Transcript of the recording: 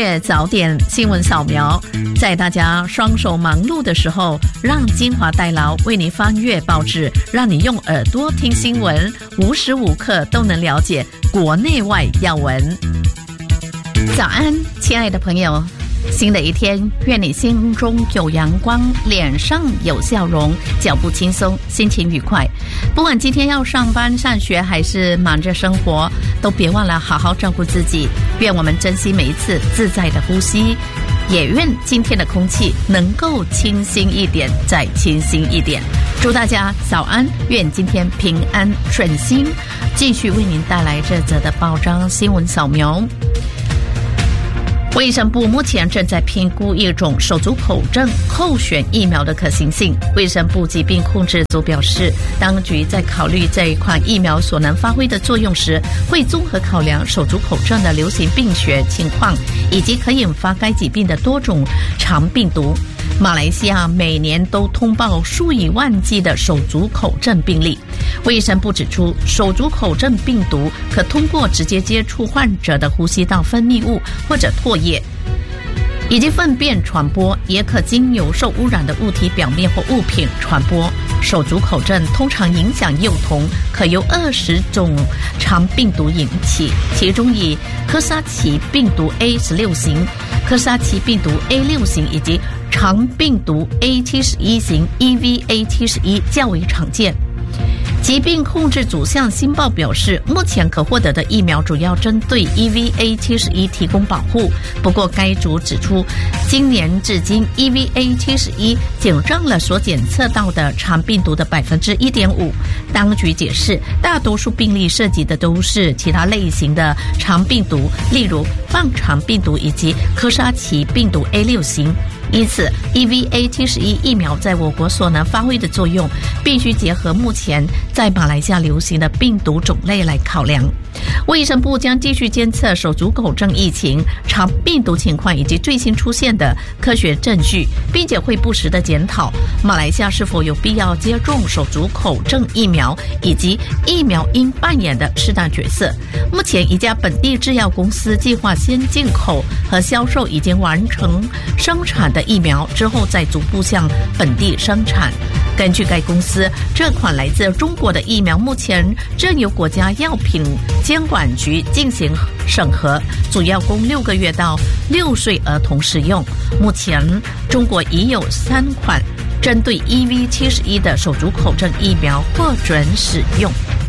确早点新闻扫描，在大家双手忙碌的时候，让精华代劳为你翻阅报纸，让你用耳朵听新闻，无时无刻都能了解国内外要闻。早安，亲爱的朋友，新的一天，愿你心中有阳光，脸上有笑容，脚步轻松，心情愉快。不管今天要上班上学还是忙着生活，都别忘了好好照顾自己。愿我们珍惜每一次自在的呼吸，也愿今天的空气能够清新一点，再清新一点。祝大家早安，愿今天平安顺心。继续为您带来这则的报章新闻扫描。卫生部目前正在评估一种手足口症候选疫苗的可行性。卫生部疾病控制组表示，当局在考虑这一款疫苗所能发挥的作用时，会综合考量手足口症的流行病学情况，以及可引发该疾病的多种肠病毒。马来西亚每年都通报数以万计的手足口症病例。卫生部指出，手足口症病毒可通过直接接触患者的呼吸道分泌物或者唾液以及粪便传播，也可经由受污染的物体表面或物品传播。手足口症通常影响幼童，可由20种肠病毒引起，其中以科沙奇病毒 A16 型、科沙奇病毒 A6 型以及肠病毒 A71 型 EVA71 较为常见。疾病控制组向新报表示，目前可获得的疫苗主要针对 EVA71 提供保护。不过该组指出，今年至今 EVA71 仅占了所检测到的肠病毒的 1.5%。当局解释，大多数病例涉及的都是其他类型的肠病毒，例如棒肠病毒以及科沙奇病毒 A6 型。因此 EVA71 疫苗在我国所能发挥的作用，必须结合目前在马来西亚流行的病毒种类来考量。卫生部将继续监测手足口症疫情、肠病毒情况以及最新出现的科学证据，并且会不时的检讨马来西亚是否有必要接种手足口症疫苗，以及疫苗应扮演的适当角色。目前一家本地制药公司计划先进口和销售已经完成生产的疫苗，之后再逐步向本地生产。根据该公司，这款来自中国的疫苗目前正由国家药品监管局进行审核，主要供6个月到6岁儿童使用。目前中国已有3款针对 EV71 的手足口症疫苗获准使用。